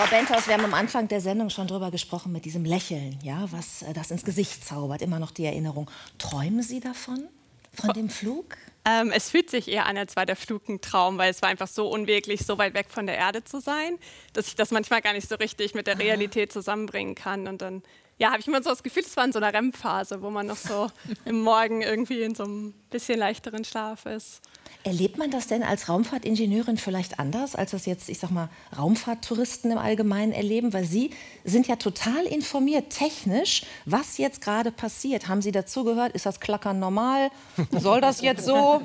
Frau Benthaus, wir haben am Anfang der Sendung schon drüber gesprochen mit diesem Lächeln, ja, was das ins Gesicht zaubert, immer noch die Erinnerung. Träumen Sie davon, von dem Flug? Es fühlt sich eher an, als war der Flug ein Traum, weil es war einfach so unwirklich, so weit weg von der Erde zu sein, dass ich das manchmal gar nicht so richtig mit der Realität zusammenbringen kann. Und dann habe ich immer so das Gefühl, es war in so einer REM-Phase, wo man noch so im Morgen irgendwie in so einem bisschen leichteren Schlaf ist. Erlebt man das denn als Raumfahrtingenieurin vielleicht anders, als das jetzt, ich sag mal, Raumfahrttouristen im Allgemeinen erleben? Weil Sie sind ja total informiert, technisch, was jetzt gerade passiert. Haben Sie dazu gehört? Ist das Klackern normal? Soll das jetzt so?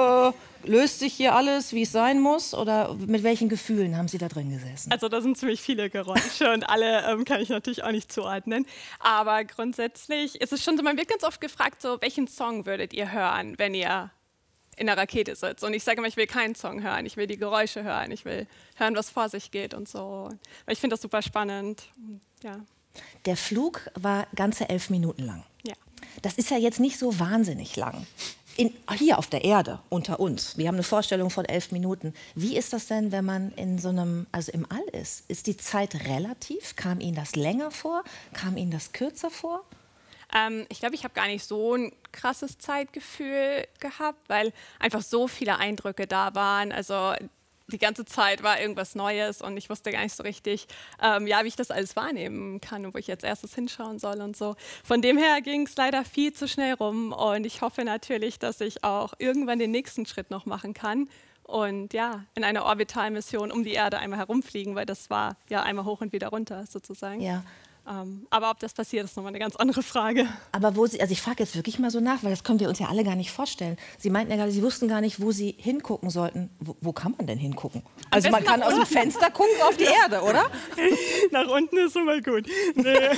Löst sich hier alles, wie es sein muss? Oder mit welchen Gefühlen haben Sie da drin gesessen? Also da sind ziemlich viele Geräusche und alle kann ich natürlich auch nicht zuordnen. Aber grundsätzlich ist es schon so, man wird ganz oft gefragt, so, welchen Song würdet ihr hören, wenn ihr in der Rakete sitzt? Und ich sage immer, ich will keinen Song hören, ich will die Geräusche hören, ich will hören, was vor sich geht und so. Weil ich finde das super spannend. Ja. Der Flug war ganze 11 Minuten lang. Ja. Das ist ja jetzt nicht so wahnsinnig lang. Hier auf der Erde, unter uns. Wir haben eine Vorstellung von 11 Minuten. Wie ist das denn, wenn man in so einem, also im All ist? Ist die Zeit relativ? Kam Ihnen das länger vor? Kam Ihnen das kürzer vor? Ich glaube, ich habe gar nicht so ein krasses Zeitgefühl gehabt, weil einfach so viele Eindrücke da waren. Also die ganze Zeit war irgendwas Neues und ich wusste gar nicht so richtig, wie ich das alles wahrnehmen kann und wo ich jetzt erstes hinschauen soll und so. Von dem her ging es leider viel zu schnell rum und ich hoffe natürlich, dass ich auch irgendwann den nächsten Schritt noch machen kann und ja, in einer Orbitalmission um die Erde einmal herumfliegen, weil das war ja einmal hoch und wieder runter sozusagen. Ja. Aber ob das passiert, ist nochmal eine ganz andere Frage. Aber wo Sie, also ich frage jetzt wirklich mal so nach, weil das können wir uns ja alle gar nicht vorstellen. Sie meinten ja gerade, Sie wussten gar nicht, wo Sie hingucken sollten. Wo kann man denn hingucken? Also man kann aus dem Fenster gucken auf die Erde, oder? Nach unten ist immer gut. Nee.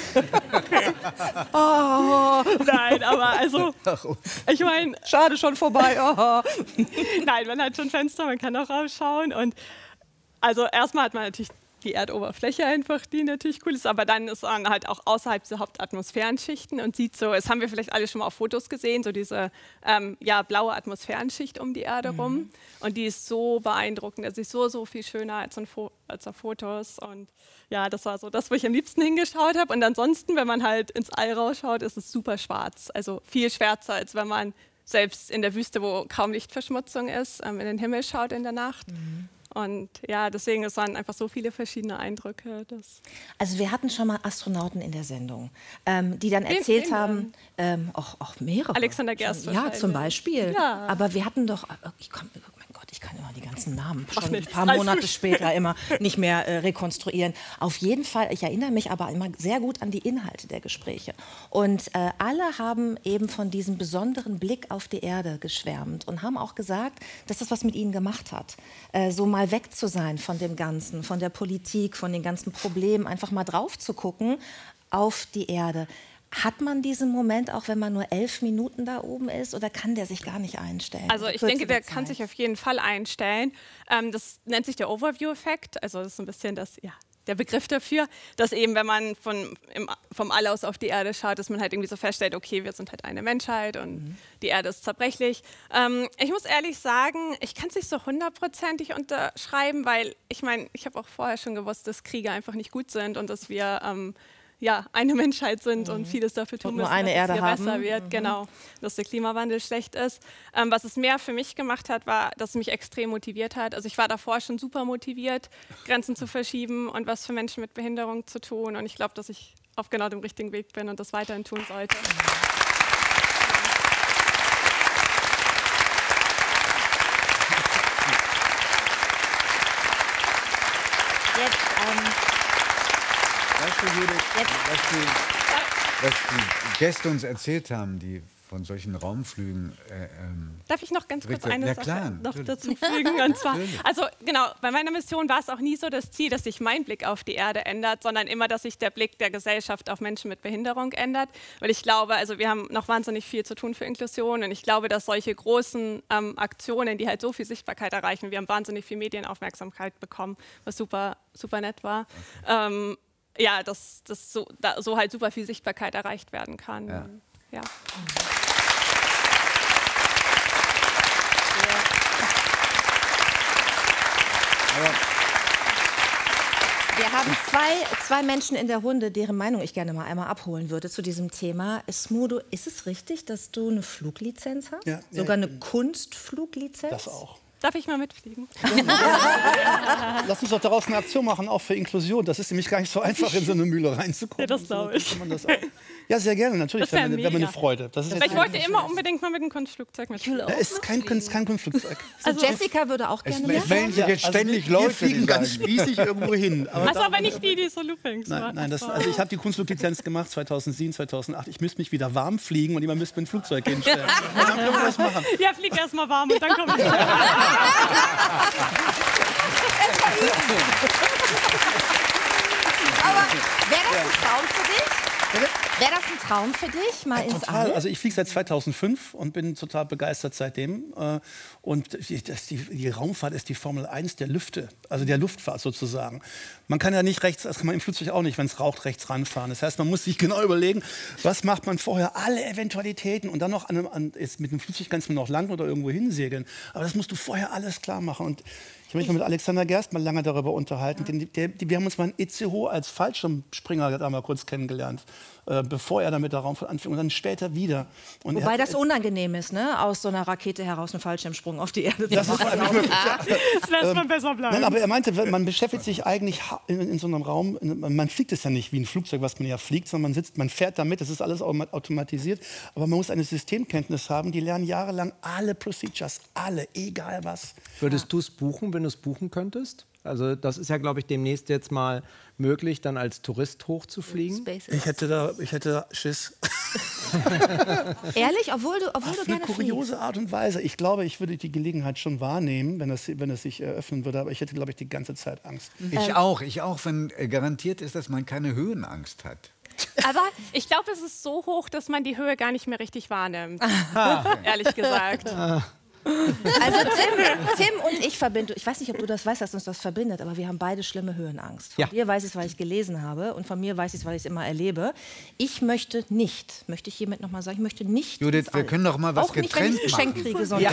Oh. Nein, aber also, ich meine... Schade, schon vorbei. Oh. Nein, man hat schon Fenster, man kann auch rausschauen. Und also erstmal hat man natürlich die Erdoberfläche einfach, die natürlich cool ist, aber dann ist man halt auch außerhalb der Hauptatmosphärenschichten und sieht so, das haben wir vielleicht alle schon mal auf Fotos gesehen, so diese blaue Atmosphärenschicht um die Erde rum und die ist so beeindruckend, also ist so viel schöner als auf Fotos und ja, das war so das, wo ich am liebsten hingeschaut habe und ansonsten, wenn man halt ins All rausschaut, ist es super schwarz, also viel schwärzer, als wenn man selbst in der Wüste, wo kaum Lichtverschmutzung ist, in den Himmel schaut in der Nacht. Und ja, deswegen, es waren einfach so viele verschiedene Eindrücke. Also wir hatten schon mal Astronauten in der Sendung, die dann erzählt haben, auch mehrere. Alexander Gerst. Ja, zum Beispiel. Ja. Aber wir hatten doch, ich kann immer die ganzen Namen schon ein paar Monate später immer nicht mehr rekonstruieren. Auf jeden Fall, ich erinnere mich aber immer sehr gut an die Inhalte der Gespräche. Und alle haben eben von diesem besonderen Blick auf die Erde geschwärmt und haben auch gesagt, dass das was mit ihnen gemacht hat. So mal weg zu sein von dem Ganzen, von der Politik, von den ganzen Problemen, einfach mal drauf zu gucken auf die Erde. Hat man diesen Moment auch, wenn man nur 11 Minuten da oben ist, oder kann der sich gar nicht einstellen? Also ich denke, der kann sich auf jeden Fall einstellen. Das nennt sich der Overview-Effekt. Also das ist ein bisschen der Begriff dafür, dass eben, wenn man vom All aus auf die Erde schaut, dass man halt irgendwie so feststellt, okay, wir sind halt eine Menschheit und die Erde ist zerbrechlich. Ich muss ehrlich sagen, ich kann es nicht so hundertprozentig unterschreiben, weil ich meine, ich habe auch vorher schon gewusst, dass Kriege einfach nicht gut sind und dass wir eine Menschheit sind und vieles dafür tun müssen, dass es hier besser wird. Genau, dass der Klimawandel schlecht ist. Was es mehr für mich gemacht hat, war, dass es mich extrem motiviert hat. Also ich war davor schon super motiviert, Grenzen zu verschieben und was für Menschen mit Behinderung zu tun. Und ich glaube, dass ich auf genau dem richtigen Weg bin und das weiterhin tun sollte. Weißt du, Judith, was die Gäste uns erzählt haben, die von solchen Raumflügen... Darf ich noch ganz kurz eine Sache noch natürlich. dazu fügen? Und zwar, also genau, bei meiner Mission war es auch nie so das Ziel, dass sich mein Blick auf die Erde ändert, sondern immer, dass sich der Blick der Gesellschaft auf Menschen mit Behinderung ändert. Weil ich glaube, also wir haben noch wahnsinnig viel zu tun für Inklusion und ich glaube, dass solche großen Aktionen, die halt so viel Sichtbarkeit erreichen, wir haben wahnsinnig viel Medienaufmerksamkeit bekommen, was super, super nett war. Okay. Dass so halt super viel Sichtbarkeit erreicht werden kann. Ja. Wir haben zwei Menschen in der Runde, deren Meinung ich gerne mal einmal abholen würde zu diesem Thema. Smudo, ist es richtig, dass du eine Fluglizenz hast? Ja, sogar eine Kunstfluglizenz? Das auch. Darf ich mal mitfliegen? Lass uns doch daraus eine Aktion machen, auch für Inklusion. Das ist nämlich gar nicht so einfach, in so eine Mühle reinzukommen. Ja, das glaube ich. Ja, sehr gerne, natürlich. Das wäre eine Freude. Das ist ich wollte immer unbedingt mal mit einem Kunstflugzeug mitfliegen. Da ist kein Kunstflugzeug. Also Jessica würde auch gerne Es melden sich jetzt ständig Leute, wir fliegen ganz spießig irgendwo hin. Aber nicht die so Loopings Nein, also ich habe die Kunstfluglizenz gemacht 2007, 2008. Ich müsste mich wieder warm fliegen und jemand müsste mir ein Flugzeug hinstellen. Dann können wir das machen. Ja, flieg erst mal warm und dann komme ich. Aber wäre das ein Traum für dich? Wäre das ein Traum für dich, mal ins All? Also ich fliege seit 2005 und bin total begeistert seitdem. Und die Raumfahrt ist die Formel 1 der Lüfte, also der Luftfahrt sozusagen. Man kann ja nicht rechts, das kann man im Flugzeug auch nicht, wenn es raucht, rechts ranfahren. Das heißt, man muss sich genau überlegen, was macht man vorher, alle Eventualitäten und dann noch mit dem Flugzeug kannst du noch lang oder irgendwo hinsegeln. Aber das musst du vorher alles klar machen. Und ich habe mich mal mit Alexander Gerst mal lange darüber unterhalten. Wir haben uns mal in Itzehoe als Fallschirmspringer da mal kurz kennengelernt, bevor er dann mit der Raumfahrt anfing und dann später wieder. Und wobei das unangenehm ist, ne? Aus so einer Rakete heraus einen Fallschirmsprung auf die Erde zu machen. Das lässt man besser bleiben. Nein, aber er meinte, man beschäftigt sich eigentlich in so einem Raum, man fliegt es ja nicht wie ein Flugzeug, was man ja fliegt, sondern man fährt damit, das ist alles automatisiert. Aber man muss eine Systemkenntnis haben, die lernen jahrelang alle Procedures, alle, egal was. Würdest du es buchen, wenn du es buchen könntest? Also das ist ja, glaube ich, demnächst jetzt mal möglich, dann als Tourist hochzufliegen. Ich hätte da Schiss. Ehrlich? Obwohl du Auf gerne eine kuriose Art und Weise. Ich glaube, ich würde die Gelegenheit schon wahrnehmen, wenn es sich eröffnen würde. Aber ich hätte, glaube ich, die ganze Zeit Angst. Ich auch, wenn garantiert ist, dass man keine Höhenangst hat. Aber ich glaube, es ist so hoch, dass man die Höhe gar nicht mehr richtig wahrnimmt. Ehrlich gesagt. Also Tim und ich verbinden, ich weiß nicht, ob du das weißt, dass uns das verbindet, aber wir haben beide schlimme Höhenangst. Von dir weiß ich es, weil ich es gelesen habe und von mir weiß ich es, weil ich es immer erlebe. Ich möchte ich hiermit noch mal sagen, ich möchte nicht. Judith, wir können doch mal was auch nicht, getrennt wenn ich ein Geschenk kriege, sondern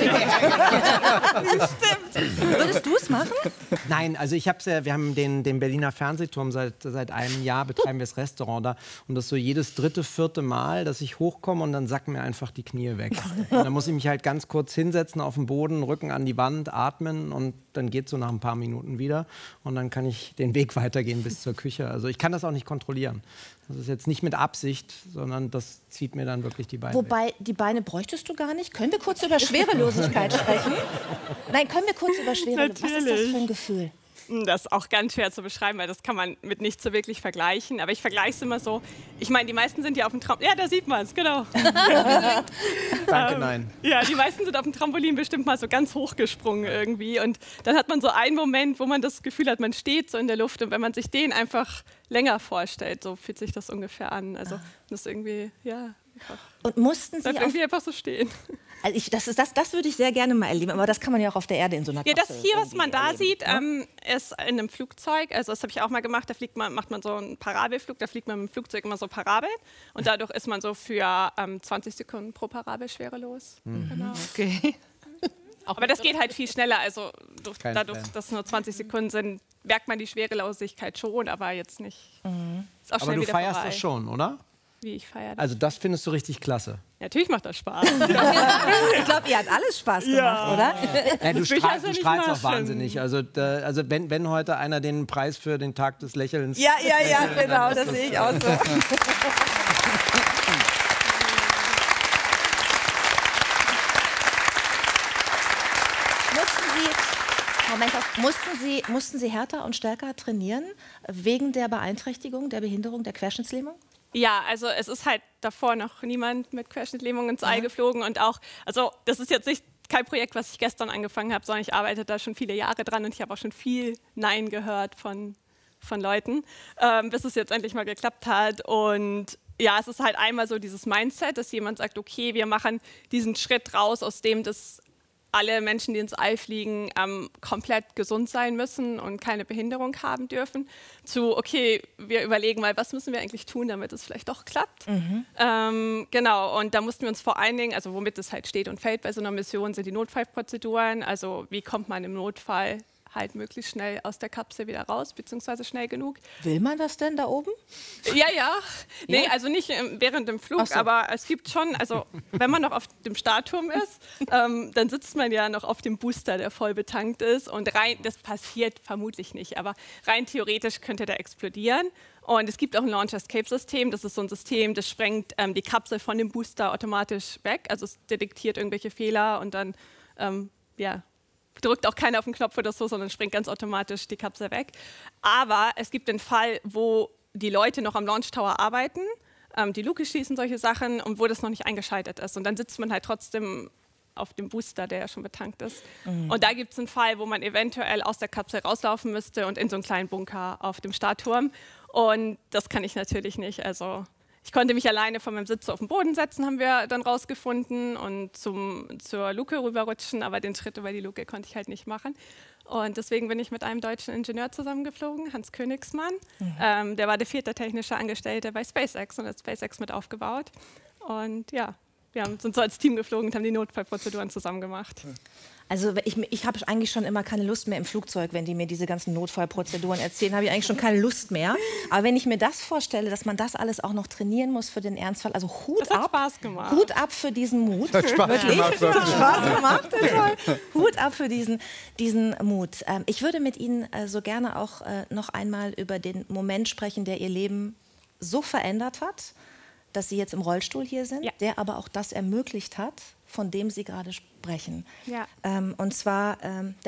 Stimmt. Würdest du es machen? Nein, also wir haben den Berliner Fernsehturm seit einem Jahr, betreiben wir das Restaurant da und das so jedes dritte, vierte Mal, dass ich hochkomme und dann sacken mir einfach die Knie weg. Und dann muss ich mich halt ganz kurz hinsetzen auf den Boden, Rücken an die Wand, atmen und dann geht es so nach ein paar Minuten wieder und dann kann ich den Weg weitergehen bis zur Küche. Also ich kann das auch nicht kontrollieren. Das ist jetzt nicht mit Absicht, sondern das zieht mir dann wirklich die Beine Wobei, weg. die Beine bräuchtest du gar nicht. Können wir kurz über Schwerelosigkeit sprechen? Nein, können wir kurz über Schwerelosigkeit. Was ist das für ein Gefühl? Das ist auch ganz schwer zu beschreiben, weil das kann man mit nichts so wirklich vergleichen. Aber ich vergleiche es immer so. Ich meine, die meisten sind ja auf dem Trampolin. Ja, da sieht man es, genau. Danke, nein. Ja, die meisten sind auf dem Trampolin bestimmt mal so ganz hochgesprungen irgendwie. Und dann hat man so einen Moment, wo man das Gefühl hat, man steht so in der Luft. Und wenn man sich den einfach länger vorstellt, so fühlt sich das ungefähr an. Also das ist irgendwie, ja. Und mussten Sie irgendwie einfach so stehen. Also das würde ich sehr gerne mal erleben, aber das kann man ja auch auf der Erde in so einer Kapsel. Ja, das hier, was man da sieht, ist in einem Flugzeug. Also das habe ich auch mal gemacht. Da macht man so einen Parabelflug. Da fliegt man mit dem Flugzeug immer so parabel. Und dadurch ist man so für 20 Sekunden pro Parabel schwerelos. Genau. Okay. Aber das geht halt viel schneller. Also dadurch, dass es nur 20 Sekunden sind, merkt man die Schwerelosigkeit schon, aber jetzt nicht. Ist auch Aber du wieder feierst vorbei. das schon, oder? Wie ich feiere das. Also das findest du richtig klasse. Natürlich macht das Spaß. Ich glaube, ihr habt alles Spaß gemacht, oder? Ja, du strahlst nicht auch waschen. wahnsinnig. Also wenn heute einer den Preis für den Tag des Lächelns... Ja, genau, das sehe ich auch so. Mussten Sie härter und stärker trainieren wegen der Beeinträchtigung, der Behinderung, der Querschnittslähmung? Ja, also es ist halt davor noch niemand mit Querschnittlähmung ins All geflogen und auch, also das ist jetzt nicht kein Projekt, was ich gestern angefangen habe, sondern ich arbeite da schon viele Jahre dran und ich habe auch schon viel Nein gehört von Leuten, bis es jetzt endlich mal geklappt hat. Und ja, es ist halt einmal so dieses Mindset, dass jemand sagt, okay, wir machen diesen Schritt raus, aus dem das alle Menschen, die ins All fliegen, komplett gesund sein müssen und keine Behinderung haben dürfen, zu, okay, wir überlegen mal, was müssen wir eigentlich tun, damit es vielleicht doch klappt. Genau, und da mussten wir uns vor allen Dingen, also womit es halt steht und fällt bei so einer Mission, sind die Notfallprozeduren, also wie kommt man im Notfall halt möglichst schnell aus der Kapsel wieder raus, beziehungsweise schnell genug. Will man das denn da oben? Ja. Nee, also nicht während dem Flug, aber es gibt schon, also wenn man noch auf dem Startturm ist, dann sitzt man ja noch auf dem Booster, der voll betankt ist und rein, das passiert vermutlich nicht, aber rein theoretisch könnte der explodieren. Und es gibt auch ein Launch-Escape-System. Das ist so ein System, das sprengt die Kapsel von dem Booster automatisch weg. Also es detektiert irgendwelche Fehler und dann drückt auch keiner auf den Knopf oder so, sondern sprengt ganz automatisch die Kapsel weg. Aber es gibt den Fall, wo die Leute noch am Launch Tower arbeiten, die Luke schließen, solche Sachen, und wo das noch nicht eingeschaltet ist. Und dann sitzt man halt trotzdem auf dem Booster, der ja schon betankt ist. Und da gibt es einen Fall, wo man eventuell aus der Kapsel rauslaufen müsste und in so einen kleinen Bunker auf dem Startturm. Und das kann ich natürlich nicht. Also ich konnte mich alleine von meinem Sitz auf den Boden setzen, haben wir dann rausgefunden, und zur Luke rüberrutschen, aber den Schritt über die Luke konnte ich halt nicht machen. Und deswegen bin ich mit einem deutschen Ingenieur zusammengeflogen, Hans Königsmann. Der war der 4. technische Angestellte bei SpaceX und hat SpaceX mit aufgebaut. Und ja, wir sind so als Team geflogen und haben die Notfallprozeduren zusammen gemacht. Also ich habe eigentlich schon immer keine Lust mehr im Flugzeug, wenn die mir diese ganzen Notfallprozeduren erzählen, habe ich eigentlich schon keine Lust mehr. Aber wenn ich mir das vorstelle, dass man das alles auch noch trainieren muss für den Ernstfall, also Hut ab, Spaß gemacht. Hut ab für diesen Mut. Hat Spaß gemacht. Hat Spaß gemacht. Hut ab für diesen Mut. Ich würde mit Ihnen so gerne auch noch einmal über den Moment sprechen, der Ihr Leben so verändert hat, dass Sie jetzt im Rollstuhl hier sind, der aber auch das ermöglicht hat, von dem Sie gerade sprechen. Ja. Und zwar der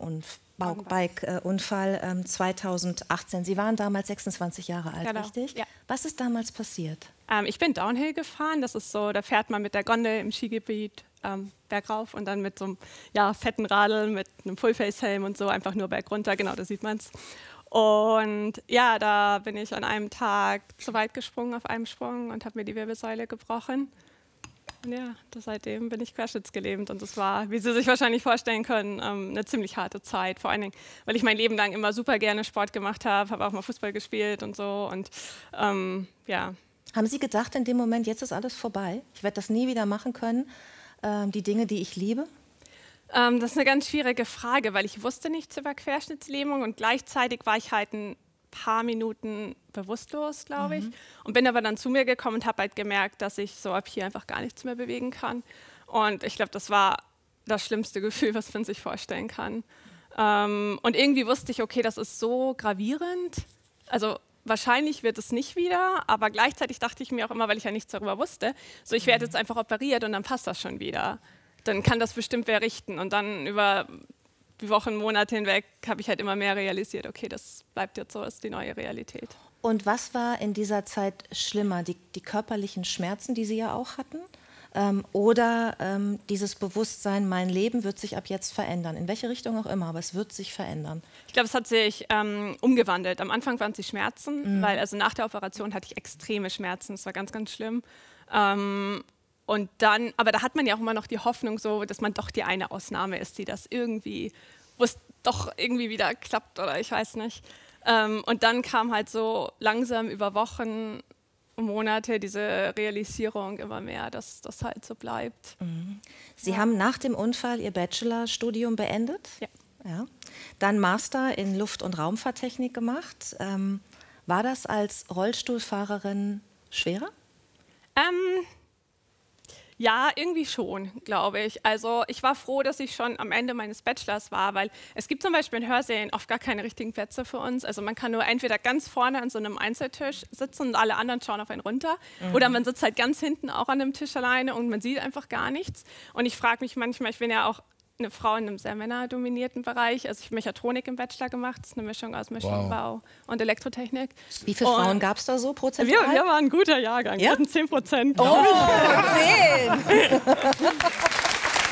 Mountainbike-Unfall 2018. Sie waren damals 26 Jahre alt, richtig? Ja. Was ist damals passiert? Ich bin Downhill gefahren. Das ist so, da fährt man mit der Gondel im Skigebiet bergauf und dann mit so einem fetten Radl mit einem Fullface-Helm und so einfach nur bergunter. Genau, da sieht man es. Und ja, da bin ich an einem Tag zu weit gesprungen auf einem Sprung und habe mir die Wirbelsäule gebrochen. Und ja, seitdem bin ich querschnittsgelähmt, und das war, wie Sie sich wahrscheinlich vorstellen können, eine ziemlich harte Zeit. Vor allen Dingen, weil ich mein Leben lang immer super gerne Sport gemacht habe auch mal Fußball gespielt und so. Und ja. Haben Sie gedacht in dem Moment, jetzt ist alles vorbei? Ich werde das nie wieder machen können, die Dinge, die ich liebe? Das ist eine ganz schwierige Frage, weil ich wusste nichts über Querschnittslähmung und gleichzeitig war ich halt ein paar Minuten bewusstlos, glaube ich. Und bin aber dann zu mir gekommen und habe halt gemerkt, dass ich so ab hier einfach gar nichts mehr bewegen kann. Und ich glaube, das war das schlimmste Gefühl, was man sich vorstellen kann. Und irgendwie wusste ich, okay, das ist so gravierend. Also wahrscheinlich wird es nicht wieder, aber gleichzeitig dachte ich mir auch immer, weil ich ja nichts darüber wusste, so ich werde jetzt einfach operiert und dann passt das schon wieder. Dann kann das bestimmt wer richten. Und dann über die Wochen, Monate hinweg habe ich halt immer mehr realisiert, okay, das bleibt jetzt so, ist die neue Realität. Und was war in dieser Zeit schlimmer? Die körperlichen Schmerzen, die Sie ja auch hatten? Oder dieses Bewusstsein, mein Leben wird sich ab jetzt verändern? In welche Richtung auch immer, aber es wird sich verändern. Ich glaube, es hat sich umgewandelt. Am Anfang waren es die Schmerzen, weil also nach der Operation hatte ich extreme Schmerzen. Das war ganz, ganz schlimm. Und dann, aber da hat man ja auch immer noch die Hoffnung, so, dass man doch die eine Ausnahme ist, die das irgendwie, wo es doch irgendwie wieder klappt oder ich weiß nicht. Und dann kam halt so langsam über Wochen und Monate diese Realisierung immer mehr, dass das halt so bleibt. Sie haben nach dem Unfall Ihr Bachelorstudium beendet? Ja. Dann Master in Luft- und Raumfahrttechnik gemacht. War das als Rollstuhlfahrerin schwerer? Ja, irgendwie schon, glaube ich. Also ich war froh, dass ich schon am Ende meines Bachelors war, weil es gibt zum Beispiel in Hörsälen oft gar keine richtigen Plätze für uns. Also man kann nur entweder ganz vorne an so einem Einzeltisch sitzen und alle anderen schauen auf einen runter, oder man sitzt halt ganz hinten auch an einem Tisch alleine und man sieht einfach gar nichts. Und ich frage mich manchmal, ich bin ja auch eine Frau in einem sehr männerdominierten Bereich. Also ich habe Mechatronik im Bachelor gemacht. Das ist eine Mischung aus Maschinenbau und Elektrotechnik. Wie viele Frauen gab es da so prozentual? Wir waren ein guter Jahrgang. Wir hatten 10%. Oh, 10!